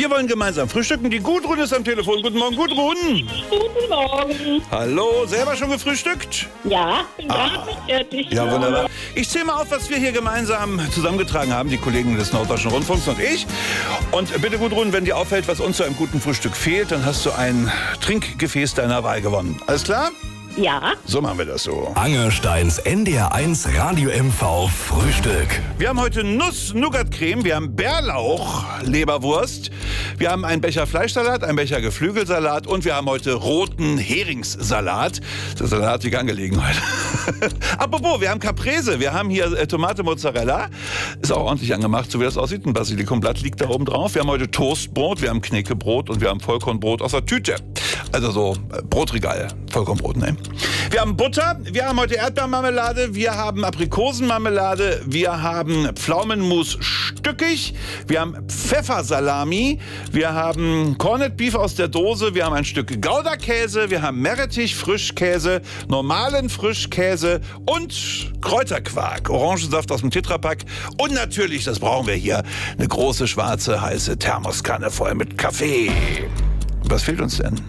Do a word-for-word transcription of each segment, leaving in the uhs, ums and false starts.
Wir wollen gemeinsam frühstücken. Die Gudrun ist am Telefon. Guten Morgen, Gudrun. Guten Morgen. Hallo, selber schon gefrühstückt? Ja, bin Ah. gerade fertig. Ja, wunderbar. Ich zähle mal auf, was wir hier gemeinsam zusammengetragen haben, die Kollegen des Norddeutschen Rundfunks und ich. Und bitte, Gudrun, wenn dir auffällt, was uns zu einem guten Frühstück fehlt, dann hast du ein Trinkgefäß deiner Wahl gewonnen. Alles klar? Ja. So machen wir das so. Angersteins N D R eins Radio M V Frühstück. Wir haben heute Nuss-Nougat-Creme, wir haben Bärlauch-Leberwurst, wir haben einen Becher Fleischsalat, einen Becher Geflügelsalat und wir haben heute roten Heringssalat. Der Salatige Angelegenheit. Apropos, wir haben Caprese, wir haben hier äh, Tomate Mozzarella. Ist auch ordentlich angemacht, so wie das aussieht. Ein Basilikumblatt liegt da oben drauf. Wir haben heute Toastbrot, wir haben Knäckebrot und wir haben Vollkornbrot aus der Tüte. Also so äh, Brotregal, Vollkornbrot, ne? Wir haben Butter, wir haben heute Erdbeermarmelade, wir haben Aprikosenmarmelade, wir haben Pflaumenmus stückig, wir haben Pfeffersalami, wir haben Corned Beef aus der Dose, wir haben ein Stück Gouda-Käse, wir haben Meerrettich, Frischkäse, normalen Frischkäse und Kräuterquark, Orangensaft aus dem Tetrapack und natürlich, das brauchen wir hier, eine große schwarze heiße Thermoskanne voll mit Kaffee. Was fehlt uns denn?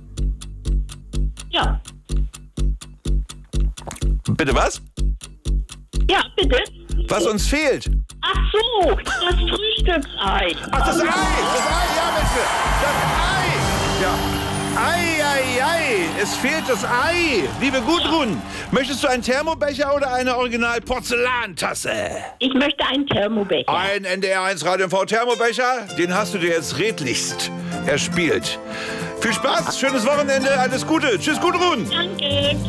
Ja. Bitte was? Ja, bitte. Was uns fehlt? Ach so, das Frühstücksei. Ach, das Ei! Das Ei, ja, bitte! Das Ei! Ja. Ei, ei, ei! Es fehlt das Ei! Liebe Gudrun, möchtest du einen Thermobecher oder eine Original-Porzellantasse? Ich möchte einen Thermobecher. Ein N D R eins Radio M V Thermobecher, den hast du dir jetzt redlichst erspielt. Viel Spaß, schönes Wochenende, alles Gute. Tschüss, Gudrun! Danke.